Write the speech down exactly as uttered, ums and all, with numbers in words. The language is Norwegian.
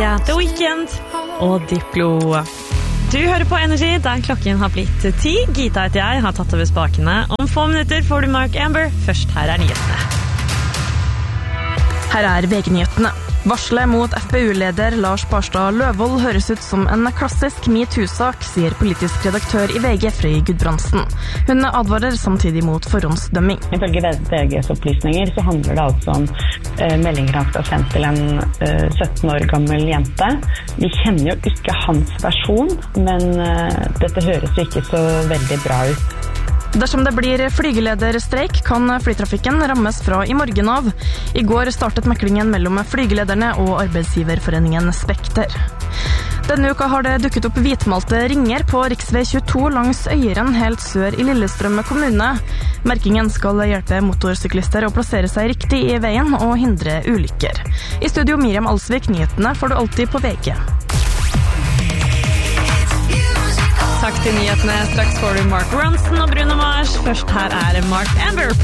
Sia, The Weeknd og Diplo. Du hører på Energy, der klokken har blitt ti. Gita heter jeg, har tatt over spakene. Om få minutter får du Mark Amber. Først her er nyhetene. Her er V G-nyhetene. Varslet mot F P U-leder Lars Barstad Løvold høres ut som en klassisk MeToo-sak, sier politisk redaktør i V G, Frøy Gudbrandsen. Hun advarer samtidig mot forhåndsdømming. Ifølge V G's opplysninger så handler det altså om uh, meldinger han skal ha sendt til en uh, sytten år gammel jente. Vi kjenner jo ikke hans versjon, men uh, dette høres jo ikke så veldig bra ut. Dersom det blir flygelederstreik, kan flytrafikken rammes fra i morgen av. I går startet meklingen mellom flygelederne og arbeidsgiverforeningen Spekter. Denne uka har det dukket opp hvitmalte ringer på riksvei tjueto langs Øyeren, helt sør i Lillestrømme kommune. Merkingen skal hjelpe motorsyklister å plassere seg riktig i veien og hindre ulykker. I studio Miriam Alsvik, nyhetene får du alltid på V G. Takk til nyhetene. Straks får du Mark Ronson og Bruno Mars. Først her er Mark Amber